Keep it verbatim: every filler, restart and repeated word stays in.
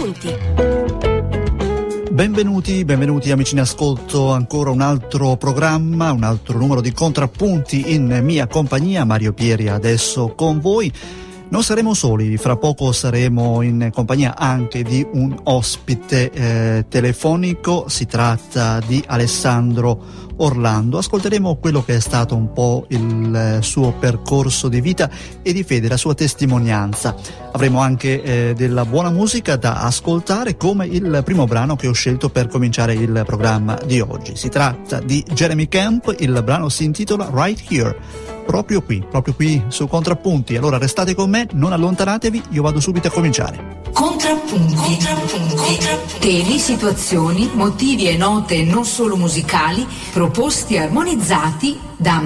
Contrappunti. Benvenuti, benvenuti amici in ascolto, ancora un altro programma, un altro numero di Contrappunti in mia compagnia, Mario Pieri adesso con voi. Non saremo soli, fra poco saremo in compagnia anche di un ospite eh, telefonico, si tratta di Alessandro Orlando. Ascolteremo quello che è stato un po' il eh, suo percorso di vita e di fede, la sua testimonianza. Avremo anche eh, della buona musica da ascoltare, come il primo brano che ho scelto per cominciare il programma di oggi. Si tratta di Jeremy Camp, il brano si intitola Right Here. Proprio qui, proprio qui su Contrappunti. Allora restate con me, non allontanatevi, io vado subito a cominciare. Contrappunti. Contrappunti. Contrappunti. Temi, situazioni, motivi e note non solo musicali, proposti e armonizzati da